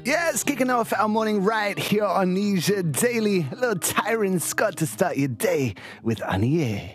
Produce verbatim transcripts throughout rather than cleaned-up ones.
Yes, kicking off our morning right here on Asia Daily. A little Tyron Scott to start your day with Anie.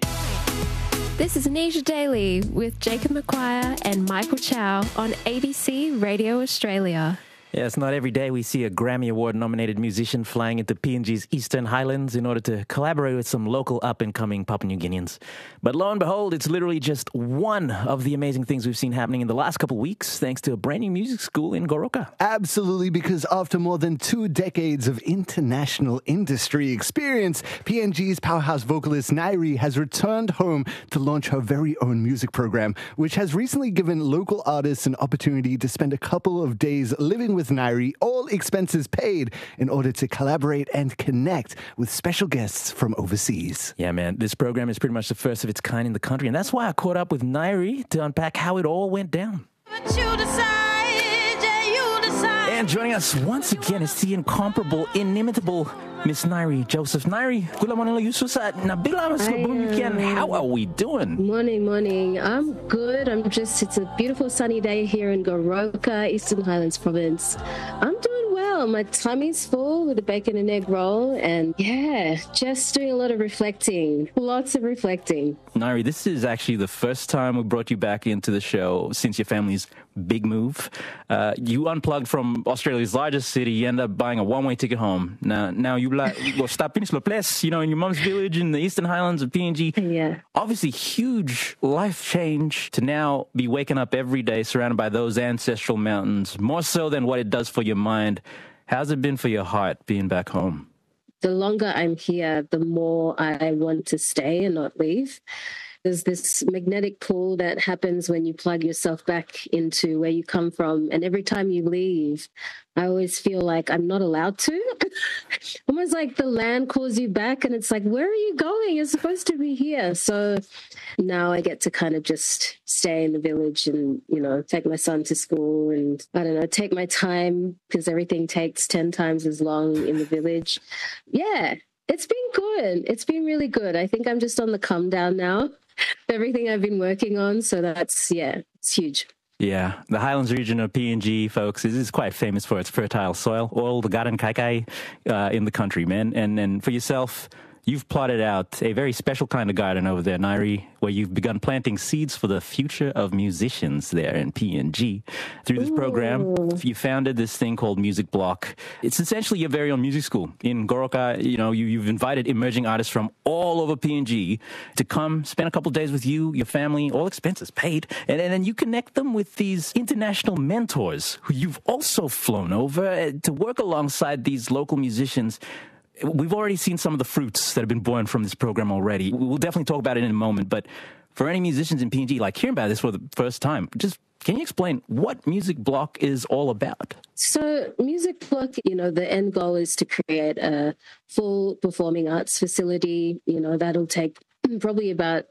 This is Asia Daily with Jacob McQuire and Michael Chow on A B C Radio Australia. Yeah, it's not every day we see a Grammy Award-nominated musician flying into P N G's Eastern Highlands in order to collaborate with some local up-and-coming Papua New Guineans. But lo and behold, it's literally just one of the amazing things we've seen happening in the last couple of weeks, thanks to a brand new music school in Goroka. Absolutely, because after more than two decades of international industry experience, P N G's powerhouse vocalist Nairi has returned home to launch her very own music program, which has recently given local artists an opportunity to spend a couple of days living with Nairi, all expenses paid, in order to collaborate and connect with special guests from overseas. Yeah, man, this program is pretty much the first of its kind in the country, and that's why I caught up with Nairi to unpack how it all went down. But you decide, yeah, you decide. And joining us once again is the incomparable, inimitable Miss Nairi Joseph. Nairi, gula morning Yususa Nabila Maslobunyan. How are we doing? Morning, morning. I'm good. I'm just, it's a beautiful sunny day here in Goroka, Eastern Highlands Province. I'm doing well. My tummy's full with a bacon and egg roll, and yeah, just doing a lot of reflecting. Lots of reflecting. Nairi, this is actually the first time we brought you back into the show since your family's big move. Uh, you unplugged from Australia's largest city. You end up buying a one-way ticket home. Now, now you like well, stop in place, you know, in your mom's village in the Eastern Highlands of P N G. Yeah. Obviously, huge life change to now be waking up every day surrounded by those ancestral mountains, more so than what it does for your mind. How's it been for your heart being back home? The longer I'm here, the more I want to stay and not leave. There's this magnetic pull that happens when you plug yourself back into where you come from. And every time you leave, I always feel like I'm not allowed to. Almost like the land calls you back and it's like, where are you going? You're supposed to be here. So now I get to kind of just stay in the village and, you know, take my son to school and, I don't know, take my time because everything takes ten times as long in the village. Yeah, it's been good. It's been really good. I think I'm just on the come down now. Everything I've been working on. So that's, yeah, it's huge. Yeah, the Highlands region of P N G, folks, is, is quite famous for its fertile soil, all the garden kaikai uh, in the country, man. And, and for yourself, you've plotted out a very special kind of garden over there, Nairi, where you've begun planting seeds for the future of musicians there in P N G. Through this Ooh. program, you founded this thing called Music Block. It's essentially your very own music school. In Goroka, you know, you, you've invited emerging artists from all over P N G to come spend a couple of days with you, your family, all expenses paid, and, and then you connect them with these international mentors who you've also flown over to work alongside these local musicians. We've already seen some of the fruits that have been born from this program already. We'll definitely talk about it in a moment. But for any musicians in P N G, like hearing about this for the first time, just can you explain what Music Block is all about? So Music Block, you know, the end goal is to create a full performing arts facility. You know, that'll take probably about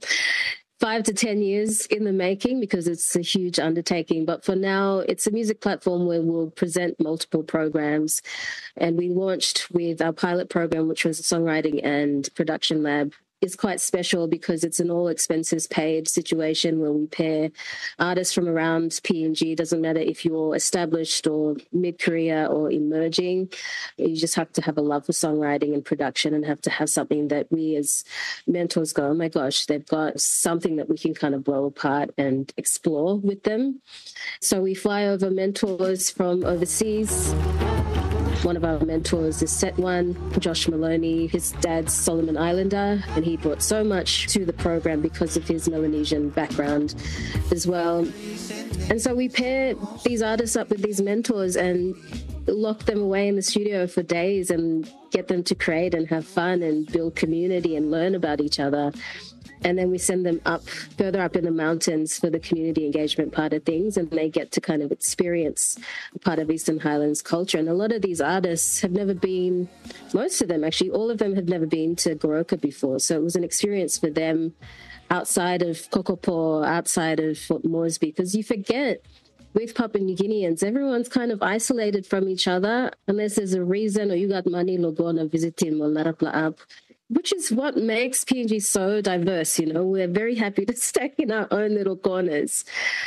five to ten years in the making because it's a huge undertaking. But for now, it's a music platform where we'll present multiple programs. And we launched with our pilot program, which was a songwriting and production lab. It's quite special because it's an all expenses paid situation where we pair artists from around P N G. It doesn't matter if you're established or mid-career or emerging. You just have to have a love for songwriting and production and have to have something that we as mentors go, oh my gosh, they've got something that we can kind of blow apart and explore with them. So we fly over mentors from overseas. One of our mentors is Set One, Josh Maloney. His dad's Solomon Islander, and he brought so much to the program because of his Melanesian background as well. And so we pair these artists up with these mentors and lock them away in the studio for days and get them to create and have fun and build community and learn about each other. And then we send them up, further up in the mountains for the community engagement part of things, and they get to kind of experience part of Eastern Highlands culture. And a lot of these artists have never been, most of them actually, all of them have never been to Goroka before. So it was an experience for them outside of Kokopo, outside of Fort Moresby, because you forget with Papua New Guineans, everyone's kind of isolated from each other unless there's a reason or you got money, logona visiting, or larapla up. which is what makes P N G so diverse. You know, we're very happy to stay in our own little corners.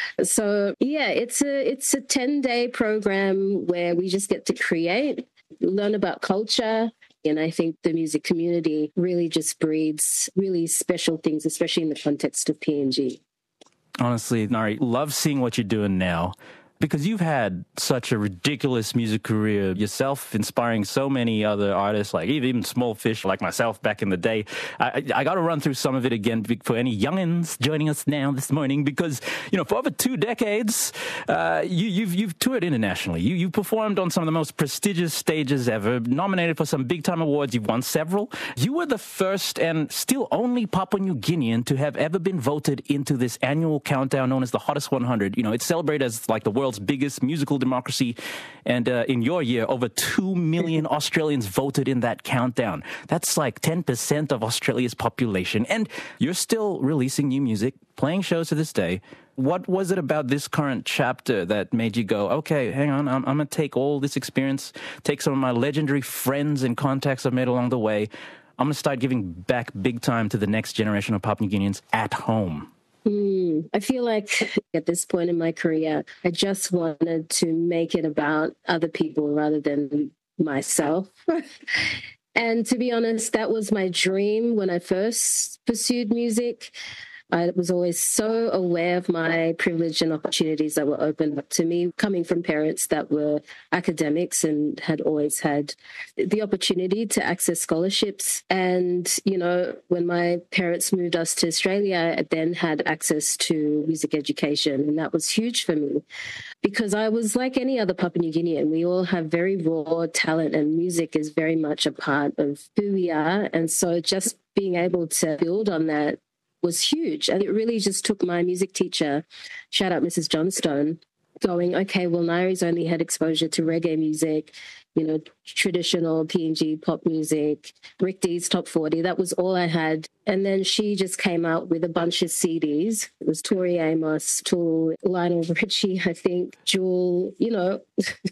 So yeah, it's a it's a ten day program where we just get to create, learn about culture. And I think the music community really just breeds really special things, especially in the context of P N G. Honestly, Nari, love seeing what you're doing now. Because you've had such a ridiculous music career yourself, inspiring so many other artists, like even small fish like myself back in the day. I, I got to run through some of it again for any youngins joining us now this morning, because, you know, for over two decades, uh, you, you've you've toured internationally. You you performed on some of the most prestigious stages ever, nominated for some big time awards. You've won several. You were the first and still only Papua New Guinean to have ever been voted into this annual countdown known as the Hottest one hundred. You know, it's celebrated as like the world's biggest musical democracy, and uh, in your year, over two million Australians voted in that countdown. That's like ten percent of Australia's population, and you're still releasing new music, playing shows to this day. What was it about this current chapter that made you go, okay, hang on, I'm, I'm going to take all this experience, take some of my legendary friends and contacts I've made along the way, I'm going to start giving back big time to the next generation of Papua New Guineans at home? Mm, I feel like at this point in my career, I just wanted to make it about other people rather than myself. And to be honest, that was my dream when I first pursued music. I was always so aware of my privilege and opportunities that were opened up to me, coming from parents that were academics and had always had the opportunity to access scholarships. And, you know, when my parents moved us to Australia, I then had access to music education. And that was huge for me because I was like any other Papua New Guinean. We all have very raw talent, and music is very much a part of who we are. And so just being able to build on that was huge. And it really just took my music teacher, shout out Missus Johnstone, going, okay, well, Nairi's only had exposure to reggae music, you know, traditional P N G pop music, Rick D's Top forty. That was all I had. And then she just came out with a bunch of C Ds. It was Tori Amos, Tool, Lionel Richie, I think, Jewel, you know,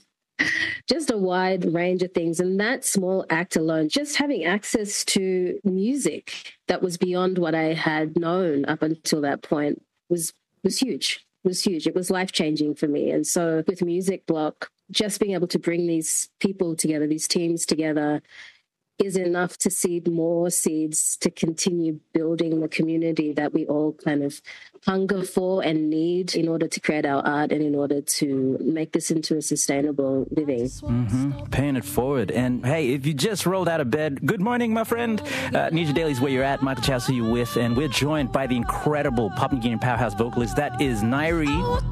just a wide range of things. And that small act alone, just having access to music that was beyond what I had known up until that point was was huge, was huge. It was life-changing for me. And so with Music Block, just being able to bring these people together, these teams together, is enough to seed more seeds to continue building the community that we all kind of hunger for and need in order to create our art and in order to make this into a sustainable living. Mm-hmm. Paying it forward. And hey, if you just rolled out of bed, good morning, my friend. Uh, Naija Daily's where you're at. Michael Chow, who you with, and we're joined by the incredible Papua New Guinean powerhouse vocalist that is Nairi.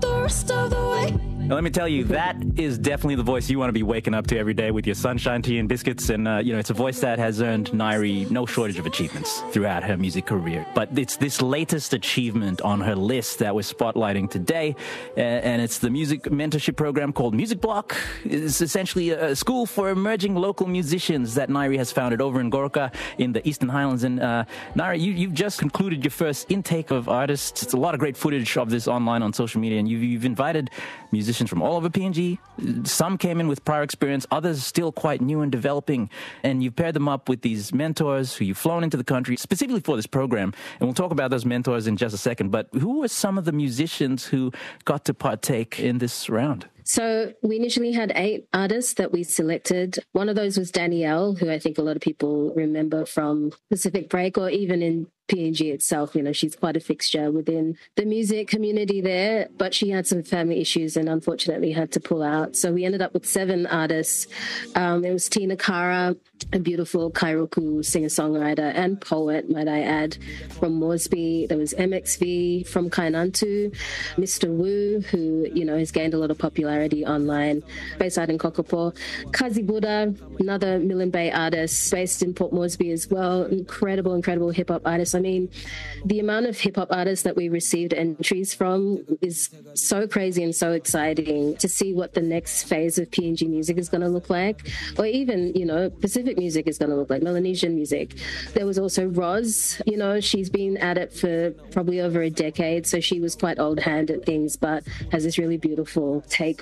Now, let me tell you, that is definitely the voice you want to be waking up to every day with your sunshine tea and biscuits. And, uh, you know, it's a voice that has earned Nairi no shortage of achievements throughout her music career. But it's this latest achievement on her list that we're spotlighting today. Uh, and it's the music mentorship program called Music Block. It's essentially a school for emerging local musicians that Nairi has founded over in Goroka in the Eastern Highlands. And, uh, Nairi, you, you've just concluded your first intake of artists. It's a lot of great footage of this online on social media. And you've, you've invited musicians from all over P N G. Some came in with prior experience, others still quite new and developing. And you've paired them up with these mentors who you've flown into the country specifically for this program. And we'll talk about those mentors in just a second. But who were some of the musicians who got to partake in this round? So we initially had eight artists that we selected. One of those was Danielle, who I think a lot of people remember from Pacific Break or even in P N G itself. You know, she's quite a fixture within the music community there, but she had some family issues and unfortunately had to pull out. So we ended up with seven artists. Um, it was Tina Kara, a beautiful Kairoku singer-songwriter and poet, might I add, from Moresby. There was M X V from Kainantu, Mister Wu, who, you know, has gained a lot of popularity online, based out in Kokopo. Kazi Buddha, another Millen Bay artist, based in Port Moresby as well. Incredible, incredible hip-hop artist. I mean, the amount of hip-hop artists that we received entries from is so crazy and so exciting to see what the next phase of P N G music is going to look like, or even, you know, Pacific music is going to look like, Melanesian music. There was also Roz, you know, she's been at it for probably over a decade, so she was quite old hand at things, but has this really beautiful take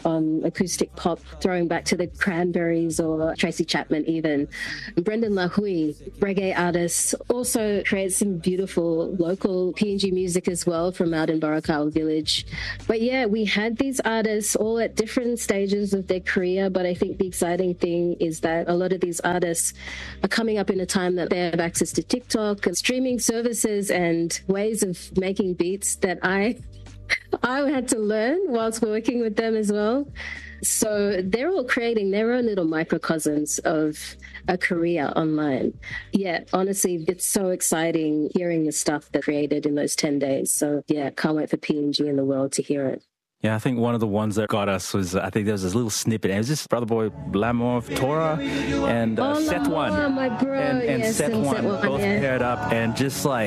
on acoustic pop, throwing back to the Cranberries or Tracy Chapman even. Brendan LaHoui, reggae artist, also creates some beautiful local P N G music as well from out in Barakal Village. But yeah, we had these artists all at different stages of their career, but I think the exciting thing is that a lot of these artists are coming up in a time that they have access to TikTok and streaming services and ways of making beats that I I had to learn whilst working with them as well. So they're all creating their own little microcosms of a career online. Yeah, honestly, it's so exciting hearing the stuff they created in those ten days. So yeah, can't wait for P N G in the world to hear it. Yeah, I think one of the ones that got us was, I think there was this little snippet. It was just Brother Boy Lamov, Torah, and uh, oh, Set One. My bro, and and yes, Set and One Set One, both yeah. paired up, and just like,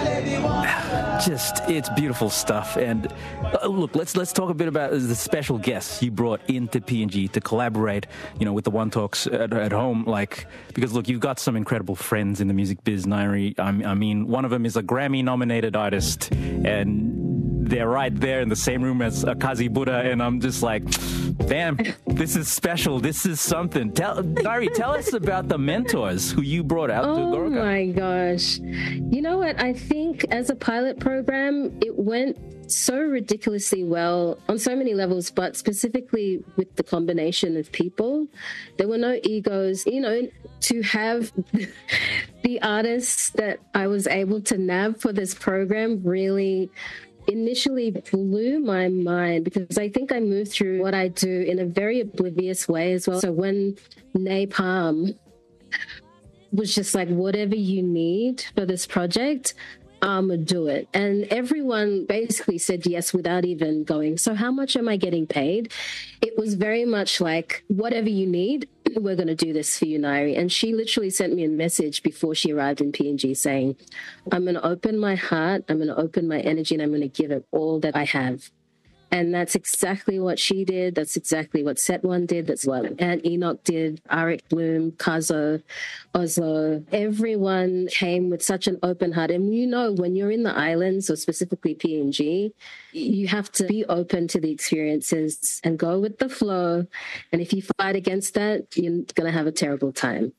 just, it's beautiful stuff. And uh, look, let's let's talk a bit about the special guests you brought into P N G to collaborate, you know, with the One Talks at, at home. Like, because look, you've got some incredible friends in the music biz, Nairi. I, I mean, one of them is a Grammy-nominated artist, and they're right there in the same room as Akazi Buddha, and I'm just like, damn, this is special. This is something. Tell, Nairi, tell us about the mentors who you brought out oh to Goroka. Oh my gosh. You know what? I think as a pilot program, it went so ridiculously well on so many levels, but specifically with the combination of people. There were no egos, you know, to have the artists that I was able to nab for this program really initially blew my mind, because I think I moved through what I do in a very oblivious way as well. So when Napalm was just like, whatever you need for this project, I'm gonna do it. And everyone basically said yes without even going, so how much am I getting paid? It was very much like, whatever you need, we're going to do this for you, Nairi. And she literally sent me a message before she arrived in P N G saying, I'm going to open my heart, I'm going to open my energy, and I'm going to give it all that I have. And that's exactly what she did. That's exactly what Set One did. That's what Aunt Enoch did, Arik Bloom, Kazo, Oslo. Everyone came with such an open heart. And you know, when you're in the islands, or specifically P N G, you have to be open to the experiences and go with the flow. And if you fight against that, you're going to have a terrible time.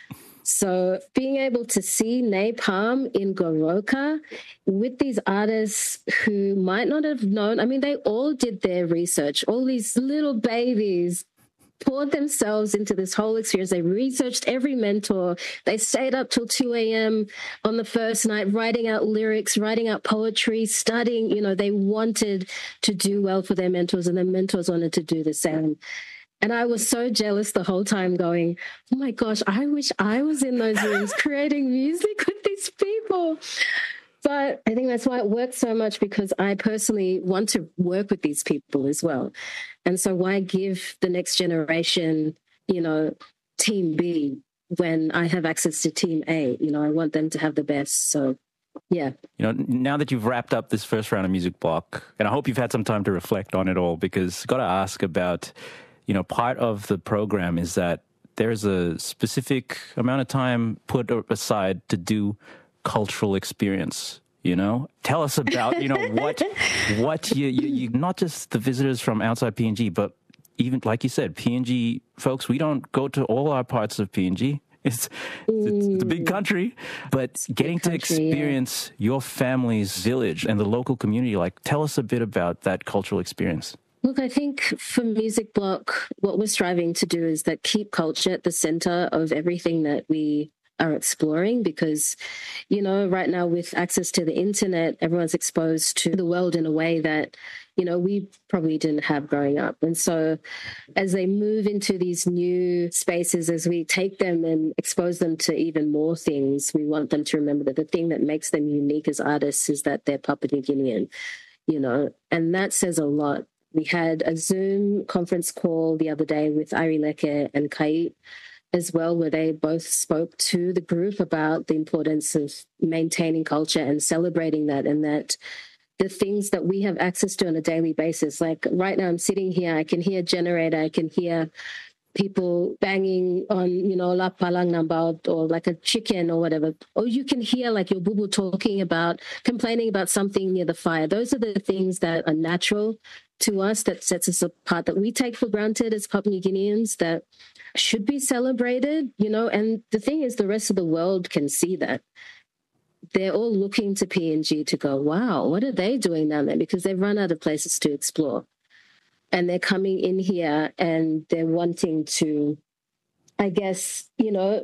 So being able to see Napalm in Goroka with these artists who might not have known, I mean, they all did their research. All these little babies poured themselves into this whole experience. They researched every mentor. They stayed up till two a.m. on the first night, writing out lyrics, writing out poetry, studying. You know, they wanted to do well for their mentors, and their mentors wanted to do the same. And I was so jealous the whole time, going, oh my gosh, I wish I was in those rooms creating music with these people. But I think that's why it works so much, because I personally want to work with these people as well. And so why give the next generation, you know, Team B when I have access to Team A? You know, I want them to have the best. So yeah. You know, now that you've wrapped up this first round of Music Block, and I hope you've had some time to reflect on it all, because I've got to ask about, you know, part of the program is that there's a specific amount of time put aside to do cultural experience. You know, tell us about, you know, what, what you, you, you, not just the visitors from outside P N G, but even, like you said, P N G folks, we don't go to all our parts of P N G. It's, it's, it's a big country, but it's getting country, to experience yeah. your family's village and the local community, like, tell us a bit about that cultural experience. Look, I think for Music Block, what we're striving to do is that keep culture at the center of everything that we are exploring, because, you know, right now with access to the internet, everyone's exposed to the world in a way that, you know, we probably didn't have growing up. And so as they move into these new spaces, as we take them and expose them to even more things, we want them to remember that the thing that makes them unique as artists is that they're Papua New Guinean, you know, and that says a lot. We had a Zoom conference call the other day with Ari Leke and Kait as well, where they both spoke to the group about the importance of maintaining culture and celebrating that, and that the things that we have access to on a daily basis, like right now I'm sitting here, I can hear generator, I can hear people banging on, you know, la palang nambaut or like a chicken or whatever. Or you can hear like your bubu talking about, complaining about something near the fire. Those are the things that are natural to us, that sets us apart, that we take for granted as Papua New Guineans, that should be celebrated, you know. And the thing is, the rest of the world can see that. They're all looking to P N G to go, wow, what are they doing down there? Because they've run out of places to explore. And they're coming in here and they're wanting to, I guess, you know,